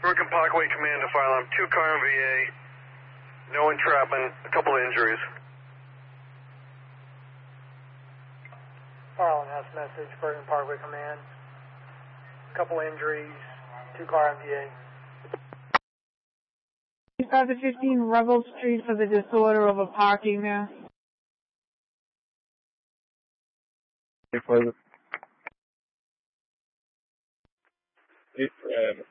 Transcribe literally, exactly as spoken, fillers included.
Bergen Parkway Command to fire alarm, two car M V A, no entrapment, a couple of injuries. Fire alarm has message, Bergen Parkway Command. A couple injuries, two car M V A. five to fifteen Ruggles Street for the disorder over parking there. It was. It, uh,